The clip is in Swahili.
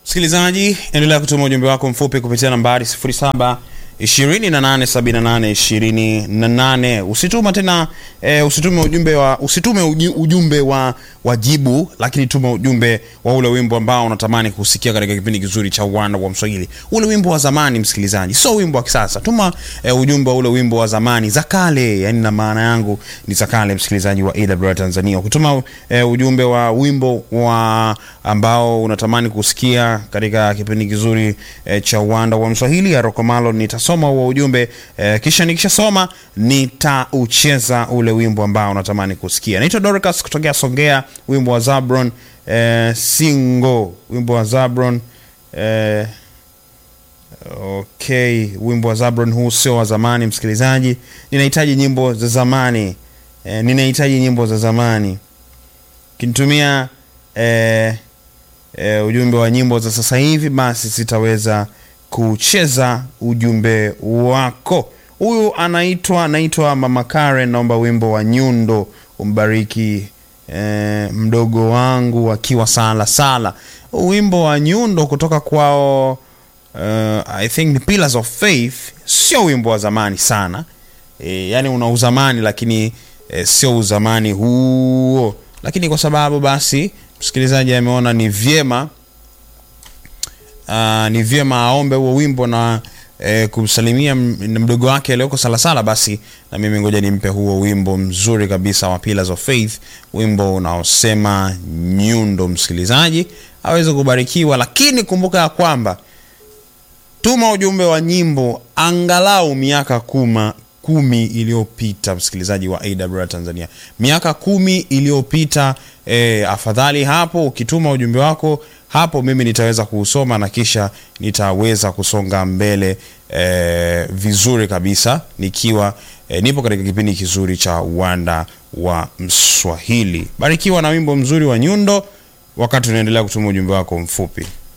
Msikilizaji, endelea kutuma ujumbe wako mfupi kupitia nambari 07287828. Usitume ujumbe wa wajibu, lakini tuma ujumbe wa ule wimbo ambao unatamani kusikia katika kipindi kizuri cha Uwanda wa Mswahili. Ule wimbo wa zamani msikilizaji, sio wimbo wa kisasa. Tuma ujumbe wa ule wimbo wa zamani, za kale, yani na maana yangu ni za kale msikilizaji wa AWR Tanzania. Ukituma ujumbe wa wimbo wa ambao unatamani kusikia katika kipindi kizuri cha Uwanda wa Mswahili ya Rokomalo, nitasoma huo ujumbe, kisha nikishasoma nitaucheza ule wimbo ambao unatamani kusikia. Naitwa Dorcas kutokea Songea, wimbo wa Zabron Singo, wimbo wa Zabron okay, wimbo wa Zabron huu sio wa zamani msikilizaji. Ninahitaji nyimbo za zamani. Kinitumia ujumbe wa nyimbo za sasa hivi, basi sitaweza kucheza ujumbe wako. Huyu anaitwa Mama Karen, naomba wimbo wa Nyundo, umbariki mdogo wangu akiwa sala. Wimbo wa Nyundo kutoka kwao I think the Pillars of Faith, sio wimbo wa zamani sana. Yani una uzamani lakini sio uzamani huo. Lakini kwa sababu basi msikilizaji ameona ni vyema aombe huo wimbo na kumsalimia mdogo wake aliyoko sala, basi na mimi ngoja nimpe huo wimbo mzuri kabisa wa Pillars of Faith, wimbo unaosema Nyundo. Msikilizaji aweze kubarikiwa, lakini kumbuka ya kwamba tuma ujumbe wa nyimbo angalau miaka 10 iliyopita msikilizaji wa AWR Tanzania, miaka 10 iliyopita. Afadhali hapo ukituma ujumbe wako hapo, mimi nitaweza kuusoma na kisha nitaweza kusonga mbele vizuri kabisa, nikiwa nipo katika kipindi kizuri cha Uwanda wa Mswahili. Barikiwa na wimbo mzuri wa Nyundo wakati unaendelea kutuma ujumbe wako mfupi.